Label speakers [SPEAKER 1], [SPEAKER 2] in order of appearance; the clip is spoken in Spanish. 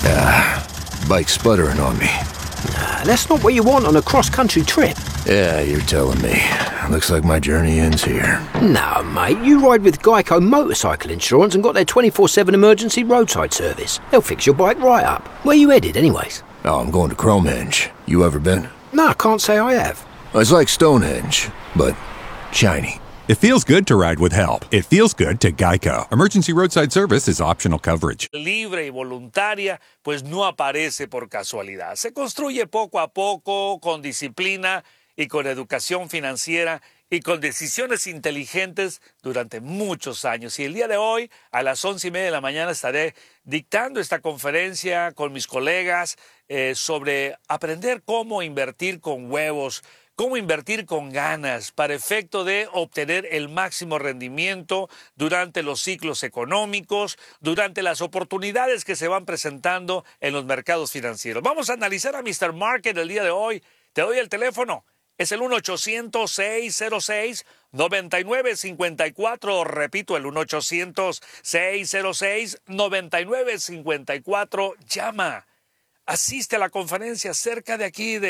[SPEAKER 1] Bike's sputtering on me.
[SPEAKER 2] That's not what you want on a cross-country trip.
[SPEAKER 1] Yeah, you're telling me. Looks like my journey ends here.
[SPEAKER 2] No, mate, you ride with Geico Motorcycle Insurance and got their 24/7 emergency roadside service. They'll fix your bike right up. Where you headed, anyways?
[SPEAKER 1] Oh, I'm going to Cromehenge. You ever been?
[SPEAKER 2] No, I can't say I have.
[SPEAKER 1] It's like Stonehenge, but shiny.
[SPEAKER 3] It feels good to ride with help. It feels good to Geico. Emergency roadside service is optional coverage.
[SPEAKER 4] Libre y voluntaria, pues no aparece por casualidad. Se construye poco a poco, con disciplina y con educación financiera y con decisiones inteligentes durante muchos años. Y el día de hoy, a las 11:30 de la mañana, estaré dictando esta conferencia con mis colegas sobre aprender cómo invertir con huevos, cómo invertir con ganas para efecto de obtener el máximo rendimiento durante los ciclos económicos, durante las oportunidades que se van presentando en los mercados financieros. Vamos a analizar a Mr. Market el día de hoy. Te doy el teléfono. Es el 1-800-606-9954. Repito, el 1-800-606-9954. Llama. Asiste a la conferencia cerca de aquí de